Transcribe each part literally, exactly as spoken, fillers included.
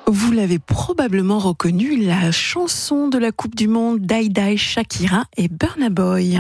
Vous l'avez probablement reconnu, la chanson de la Coupe du Monde d'Aïda, Shakira et Burna Boy.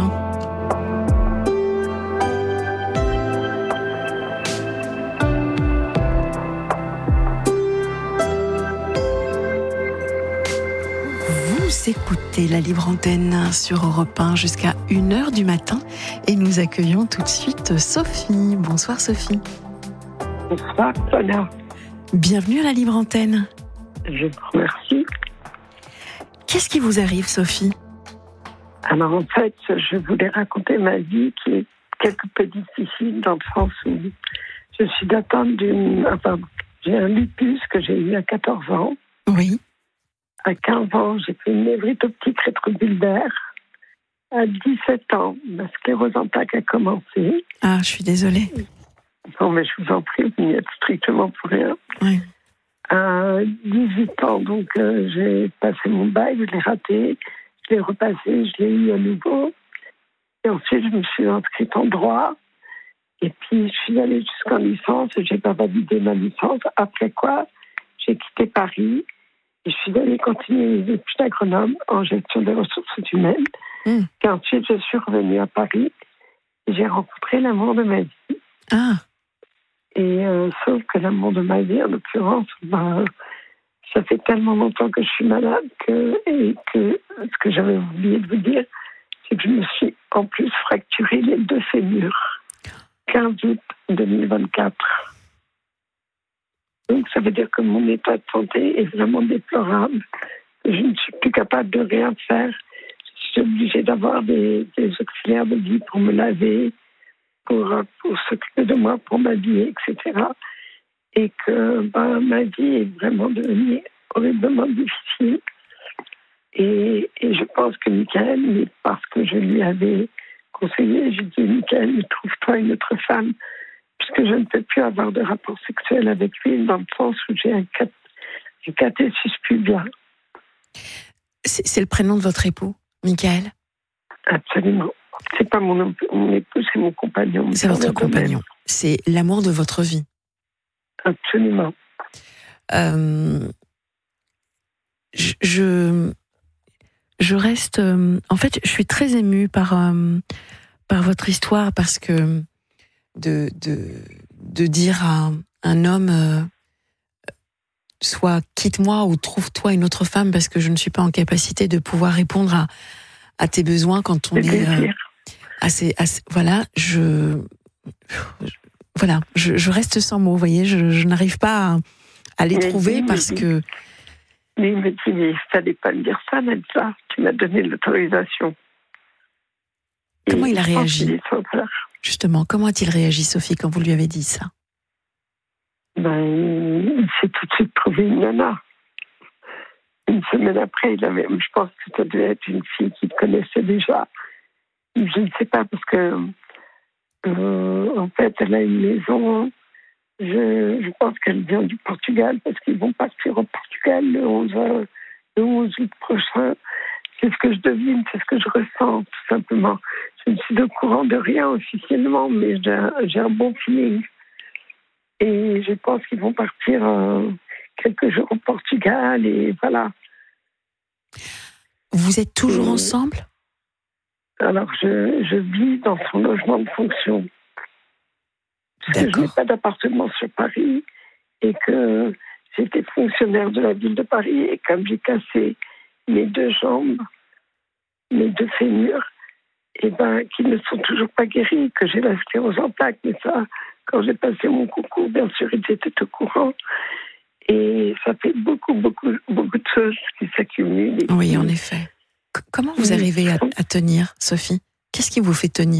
Vous écoutez la Libre Antenne sur Europe un jusqu'à une heure du matin et nous accueillons tout de suite Sophie. Bonsoir Sophie. Bonsoir Paula. Bienvenue à la Libre Antenne. Je vous remercie. Qu'est-ce qui vous arrive, Sophie ? Alors en fait, je voulais raconter ma vie qui est quelque peu difficile dans le sens où je suis atteinte d'une... Enfin, j'ai un lupus que j'ai eu à quatorze ans. Oui. À quinze ans, j'ai fait une névrite optique rétrobulbaire. À dix-sept ans, ma sclérose en plaques a commencé. Ah, je suis désolée. Non, mais je vous en prie, vous n'y êtes strictement pour rien. Oui. À dix-huit ans, donc, euh, j'ai passé mon bac, je l'ai raté, je l'ai repassé, je l'ai eu à nouveau. Et ensuite, je me suis inscrite en droit. Et puis, je suis allée jusqu'en licence et je n'ai pas validé ma licence. Après quoi, j'ai quitté Paris et je suis allée continuer mes études à Grenoble en gestion des ressources humaines. Mmh. Et ensuite, je suis revenue à Paris et j'ai rencontré l'amour de ma vie. Ah. Et euh, sauf que l'amour de ma vie, en l'occurrence, ben, ça fait tellement longtemps que je suis malade que, et que ce que j'avais oublié de vous dire, c'est que je me suis en plus fracturé les deux fémurs. quinze août deux mille vingt-quatre. Donc ça veut dire que mon état de santé est vraiment déplorable. Je ne suis plus capable de rien faire. Je suis obligée d'avoir des, des auxiliaires de vie pour me laver, pour, pour s'occuper de moi, pour m'habiller, et cetera. Et que ben, ma vie est vraiment devenue horriblement difficile. Et, et je pense que Michael, mais parce que je lui avais conseillé, j'ai dit, Michael, trouve-toi une autre femme, puisque je ne peux plus avoir de rapport sexuel avec lui, dans le sens où j'ai un, cat, un catécus pubien. C'est, c'est le prénom de votre époux, Michael ? Absolument. C'est pas mon, mon époux, c'est mon compagnon. C'est votre compagnon. C'est l'amour de votre vie. Absolument. Euh, je, je, je reste... Euh, en fait, je suis très émue par, euh, par votre histoire, parce que de, de, de dire à un homme euh, soit quitte-moi ou trouve-toi une autre femme parce que je ne suis pas en capacité de pouvoir répondre à, à tes besoins quand on est... Euh, assez, assez, voilà, je... Voilà, je, je reste sans mots, vous voyez, je, je n'arrive pas à, à les mais trouver dis, parce mais que... Mais il me dit, mais il fallait pas me dire ça, Nelsa, tu m'as donné l'autorisation. Comment Et il a réagi Justement, comment a-t-il réagi, Sophie, quand vous lui avez dit ça? Ben, il s'est tout de suite trouvé une nana. Une semaine après, il avait, je pense que ça devait être une fille qu'il connaissait déjà. Je ne sais pas, parce que Euh, en fait, elle a une maison. Je, je pense qu'elle vient du Portugal parce qu'ils vont partir au Portugal le onze, le onze août prochain. C'est ce que je devine, c'est ce que je ressens, tout simplement. Je ne suis au courant de rien officiellement, mais j'ai un, j'ai un bon feeling. Et je pense qu'ils vont partir euh, quelques jours au Portugal et voilà. Vous êtes toujours et... ensemble ? Alors, je, je vis dans son logement de fonction. Parce que je n'ai pas d'appartement sur Paris et que j'étais fonctionnaire de la ville de Paris. Et comme j'ai cassé mes deux jambes, mes deux fémurs, et ben, qui ne sont toujours pas guéris, que j'ai la sclérose en plaques. Mais ça, quand j'ai passé mon concours, bien sûr, ils étaient au courant. Et ça fait beaucoup, beaucoup, beaucoup de choses qui s'accumulent. Oui, en effet. Comment vous arrivez à, à tenir, Sophie ? Qu'est-ce qui vous fait tenir ?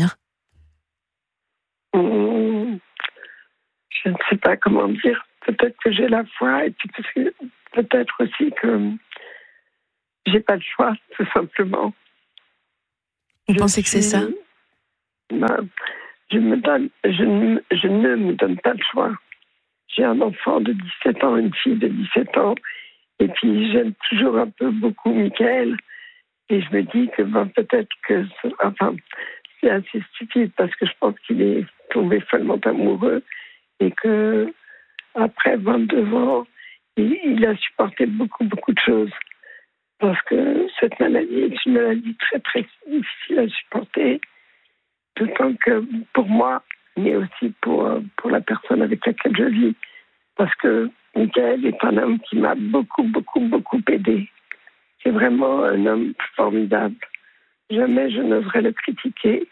mmh, Je ne sais pas comment dire. Peut-être que j'ai la foi et puis peut-être aussi que j'ai pas le choix, tout simplement. Vous je pensez que suis, c'est ça ? Ben, je, me donne, je, ne, je ne me donne pas le choix. J'ai un enfant de dix-sept ans, une fille de dix-sept ans, et puis j'aime toujours un peu beaucoup Michael. Et je me dis que ben, peut-être que enfin, c'est assez stupide parce que je pense qu'il est tombé follement amoureux et que après vingt-deux ans, il, il a supporté beaucoup, beaucoup de choses. Parce que cette maladie est une maladie très, très difficile à supporter. D'autant que pour moi, mais aussi pour, pour la personne avec laquelle je vis. Parce que Michael est un homme qui m'a beaucoup, beaucoup, beaucoup aidé. C'est vraiment un homme formidable. Jamais je n'oserais le critiquer.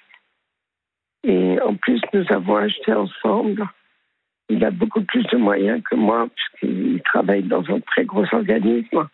Et en plus, nous avons acheté ensemble. Il a beaucoup plus de moyens que moi, puisqu'il travaille dans un très gros organisme.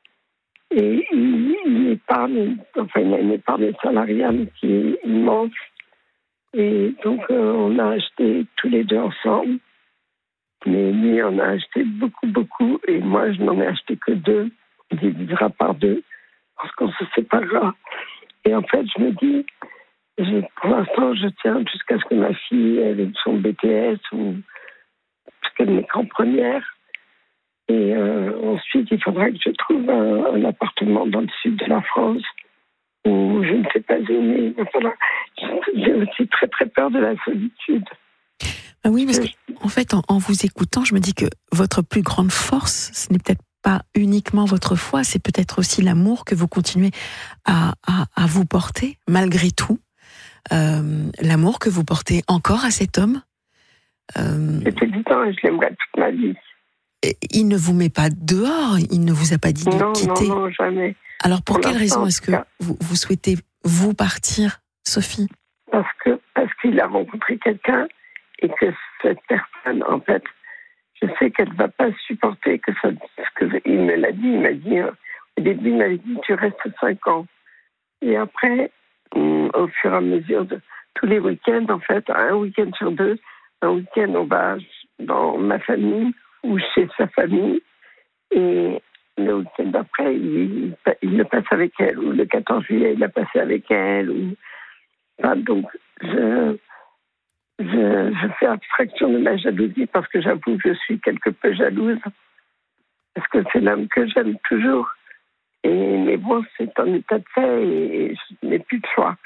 Et il, il épargne, enfin, il a une épargne salariale qui est immense. Et donc, euh, on a acheté tous les deux ensemble. Mais lui, on a acheté beaucoup, beaucoup. Et moi, je n'en ai acheté que deux. Il divisera par deux, parce qu'on se séparera. Et en fait, je me dis, je, pour l'instant, je tiens jusqu'à ce que ma fille ait son B T S ou qu'elle n'est qu'en première. Et euh, ensuite, il faudra que je trouve un, un appartement dans le sud de la France où je ne sais pas aimer. Voilà. J'ai aussi très très peur de la solitude. Ah oui, parce que, en fait, en, en vous écoutant, je me dis que votre plus grande force, ce n'est peut-être pas uniquement votre foi, c'est peut-être aussi l'amour que vous continuez à, à, à vous porter, malgré tout. Euh, l'amour que vous portez encore à cet homme. Euh, C'est évident et je l'aimerais toute ma vie. Il ne vous met pas dehors, il ne vous a pas dit de non, quitter. Non, non, jamais. Alors pour, pour quelle raison est-ce que cas. vous, vous souhaitez vous partir, Sophie ? Parce que parce qu'il a rencontré quelqu'un et que cette personne, en fait, je sais qu'elle ne va pas supporter que ça. Que, il me l'a dit, il m'a dit, euh, au début, il m'avait dit, tu restes cinq ans. Et après, hum, au fur et à mesure de tous les week-ends, en fait, un week-end sur deux, un week-end, on va dans ma famille ou chez sa famille. Et le week-end d'après, il, il le passe avec elle. Ou le quatorze juillet, il l'a passé avec elle. Ou... Enfin, donc, je, je, je fais abstraction de ma jalousie parce que j'avoue que je suis quelque peu jalouse. Parce que c'est l'homme que j'aime toujours. Et, mais bon, c'est un état de fait et je n'ai plus de choix.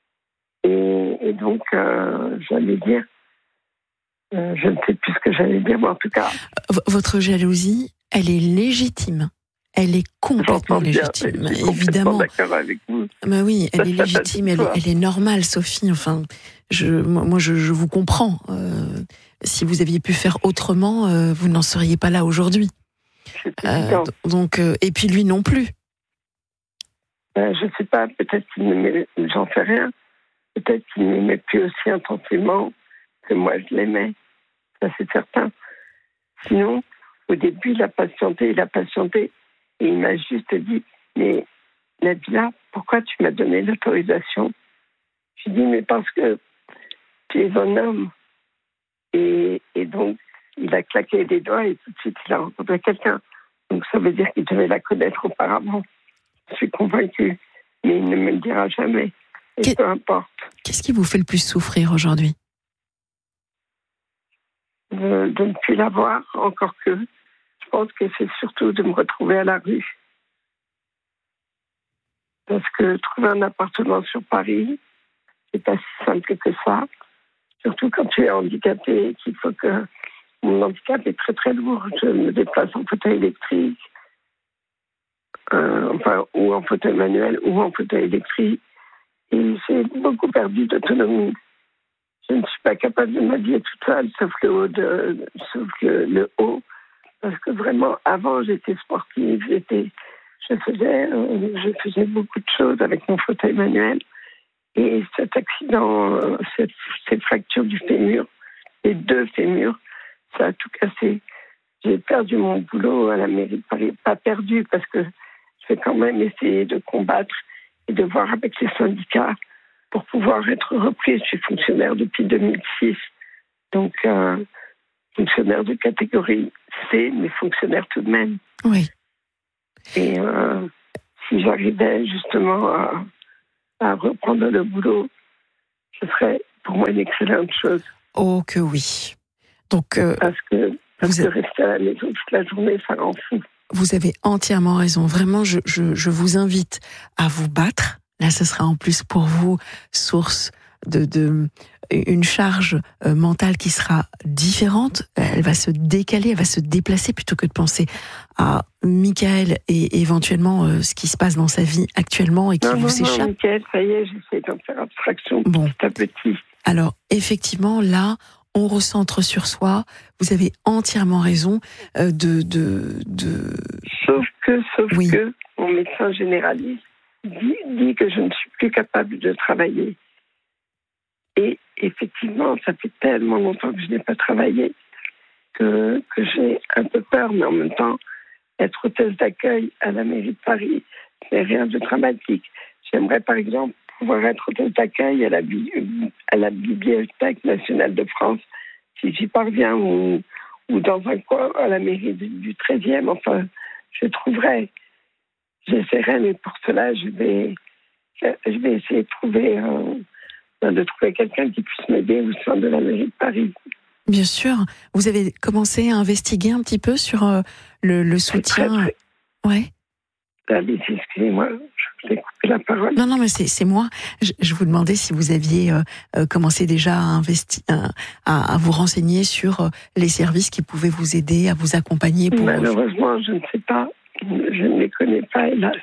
Et, et donc, euh, j'allais dire, euh, je ne sais plus ce que j'allais dire, mais en tout cas... Votre jalousie, elle est légitime. Elle est complètement légitime, bien, je suis évidemment. D'accord avec vous. Bah oui, elle ça, est légitime, elle, elle est normale, Sophie. Enfin, je, moi, je, je vous comprends. Euh, si vous aviez pu faire autrement, euh, vous n'en seriez pas là aujourd'hui. Euh, donc, euh, et puis lui non plus. Euh, je ne sais pas, peut-être qu'il n'aimait, j'en sais rien. Peut-être qu'il n'aimait plus aussi intensément que moi je l'aimais. Ça, c'est certain. Sinon, au début, il a patienté, il a patienté. Et il m'a juste dit, mais Nabila, pourquoi tu m'as donné l'autorisation ? Je lui ai dit, mais parce que tu es un homme. Et, et donc, il a claqué les doigts et tout de suite, il a rencontré quelqu'un. Donc, ça veut dire qu'il devait la connaître auparavant. Je suis convaincue. Mais il ne me le dira jamais. Et Qu'est- peu importe. Qu'est-ce qui vous fait le plus souffrir aujourd'hui ? de, de ne plus la voir, encore que je pense que c'est surtout de me retrouver à la rue. Parce que trouver un appartement sur Paris, c'est pas si simple que ça. Surtout quand tu es handicapé et qu'il faut que... Mon handicap est très très lourd. Je me déplace en fauteuil électrique, euh, enfin, ou en fauteuil manuel, ou en fauteuil électrique. Et j'ai beaucoup perdu d'autonomie. Je ne suis pas capable de m'habiller toute seule, sauf le haut, de, sauf le, le haut. Parce que vraiment, avant, j'étais sportive, j'étais, je faisais, euh, je faisais beaucoup de choses avec mon fauteuil manuel. Et cet accident, euh, cette, ces fractures du fémur, les deux fémurs, ça a tout cassé. J'ai perdu mon boulot à la mairie de Paris, pas perdu parce que je vais quand même essayer de combattre et de voir avec les syndicats pour pouvoir être repris. Je suis fonctionnaire depuis deux mille six, donc euh, fonctionnaire de catégorie C, mais fonctionnaire tout de même. Oui. Et euh, si j'arrivais justement à, à reprendre le boulot, ce serait pour moi une excellente chose. Oh que oui. Donc euh, parce que, parce vous que rester à la maison toute la journée, ça rend fou. Vous avez entièrement raison. Vraiment, je, je, je vous invite à vous battre. Là, ce sera en plus pour vous source de, de une charge euh, mentale qui sera différente. Elle va se décaler, elle va se déplacer plutôt que de penser à Michael et éventuellement euh, ce qui se passe dans sa vie actuellement et qui non, vous non, échappe. Non, Michael, ça y est, j'essaie d'en faire abstraction Bon. petit à petit. Alors, effectivement, là, on recentre sur soi. Vous avez entièrement raison euh, de, de, de... Sauf que, sauf oui. que, mon médecin généraliste dit, dit que je ne suis plus capable de travailler. Et effectivement, ça fait tellement longtemps que je n'ai pas travaillé que, que j'ai un peu peur, mais en même temps, être hôtesse d'accueil à la mairie de Paris, c'est rien de dramatique. J'aimerais par exemple pouvoir être hôtesse d'accueil à la, à la Bibliothèque nationale de France, si j'y parviens, ou, ou dans un coin à la mairie du, du treizième. Enfin, je trouverai. J'essaierai, mais pour cela, je vais, je vais essayer de trouver... Euh, de trouver quelqu'un qui puisse m'aider au sein de la mairie de Paris. Bien sûr. Vous avez commencé à investiguer un petit peu sur euh, le, le soutien. Très, très... Ouais. Allez, excusez-moi, je vous ai coupé la parole. Non, non, mais c'est, c'est moi. Je, je vous demandais si vous aviez euh, euh, commencé déjà à, investi- euh, à, à vous renseigner sur euh, les services qui pouvaient vous aider, à vous accompagner. Pour... Malheureusement, je ne sais pas. Je ne les connais pas, hélas.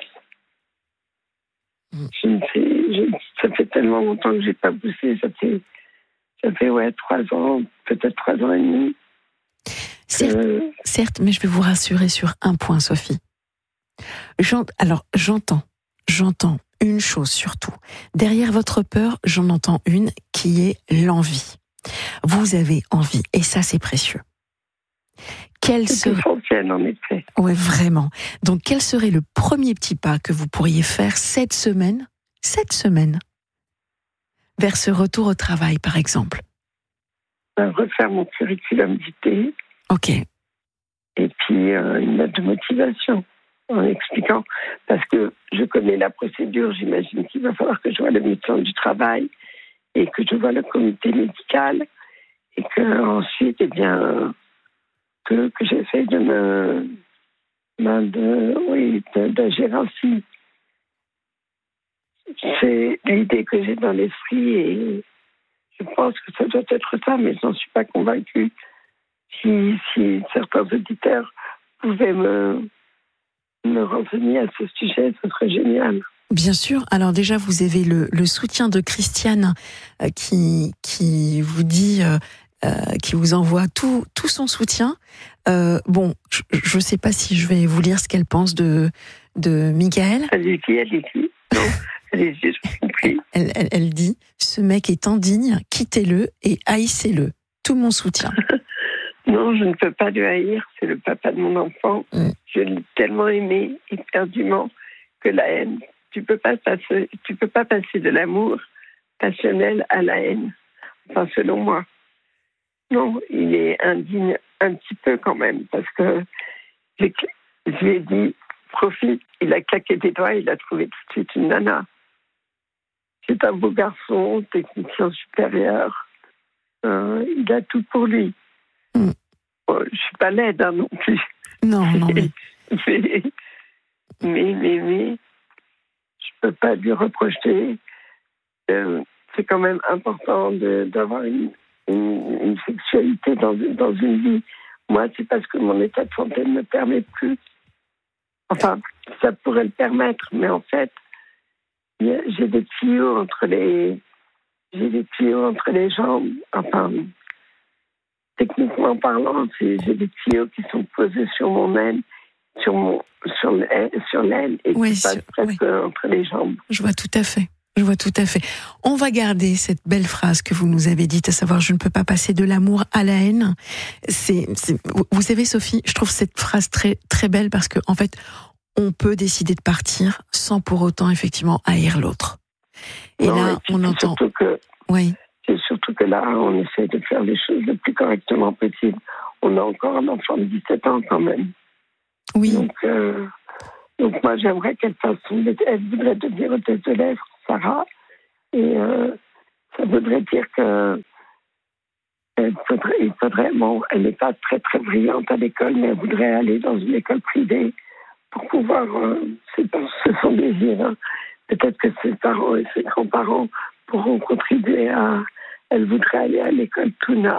Je ne sais, je, ça fait tellement longtemps que j'ai pas bossé, ça fait, ça fait ouais trois ans, peut-être trois ans et demi. Certes, euh... certes, mais je vais vous rassurer sur un point, Sophie. J'ent, alors j'entends, j'entends une chose surtout. Derrière votre peur, j'en entends une qui est l'envie. Vous avez envie, et ça c'est précieux. Quel c'est serait... essentiel, en effet. Oui, vraiment. Donc, quel serait le premier petit pas que vous pourriez faire cette semaine, cette semaine, vers ce retour au travail, par exemple? Refaire mon curriculum vitae. Ok. Et puis, euh, une note de motivation, en expliquant, parce que je connais la procédure, j'imagine qu'il va falloir que je vois le médecin du travail et que je vois le comité médical et qu'ensuite, eh bien... que, que j'essaie de me de, oui, d'agir ainsi. C'est l'idée que j'ai dans l'esprit et je pense que ça doit être ça, mais je n'en suis pas convaincue. Si, si certains auditeurs pouvaient me, me renseigner à ce sujet, ce serait génial. Bien sûr. Alors déjà, vous avez le, le soutien de Christiane euh, qui, qui vous dit... Euh, Euh, qui vous envoie tout, tout son soutien. Euh, bon, je ne sais pas si je vais vous lire ce qu'elle pense de, de Michael. Allez-y, allez-y. Non, allez-y, je vous compris. Elle, elle, elle dit, ce mec est indigne, quittez-le et haïssez-le. Tout mon soutien. Non, je ne peux pas le haïr, c'est le papa de mon enfant. Mm. Je l'ai tellement aimé éperdument que la haine, tu peux pas passer, tu peux pas passer de l'amour passionnel à la haine. Enfin, selon moi. Non, il est indigne un petit peu quand même, parce que j'ai, je lui ai dit, profite, il a claqué des doigts, il a trouvé tout de suite une nana. C'est un beau garçon, technicien supérieur, euh, il a tout pour lui. Mm. Bon, je suis pas laide hein, non plus. Non, non, mais... mais... mais, mais, mais, je peux pas lui reprocher. Euh, c'est quand même important de, d'avoir une Une, une sexualité dans, dans une vie. Moi, c'est parce que mon état de santé ne me permet plus. Enfin, ça pourrait le permettre, mais en fait, a, j'ai des tuyaux entre les, j'ai des tuyaux entre les jambes. Enfin, techniquement parlant, c'est, j'ai des tuyaux qui sont posés sur mon aile, sur mon, sur l'aile, sur l'aile et oui, qui passent presque oui. entre les jambes. Je vois tout à fait. Je vois tout à fait. On va garder cette belle phrase que vous nous avez dite, à savoir « je ne peux pas passer de l'amour à la haine ». C'est, c'est, vous savez, Sophie, je trouve cette phrase très, très belle parce que, en fait, on peut décider de partir sans pour autant, effectivement, haïr l'autre. Et non, là, et on entend... Que, oui. C'est surtout que là, on essaie de faire les choses le plus correctement possible. On a encore un enfant de dix-sept ans, quand même. Oui. Donc, euh, donc moi, j'aimerais qu'elle fasse son... Elle voudrait devenir hôtesse de l'air, Sarah, et euh, ça voudrait dire que elle faudrait, il faudrait, bon, elle n'est pas très très brillante à l'école, mais elle voudrait aller dans une école privée pour pouvoir, euh, c'est, c'est son désir. Hein. Peut-être que ses parents et ses grands-parents pourront contribuer à, elle voudrait aller à l'école Touna.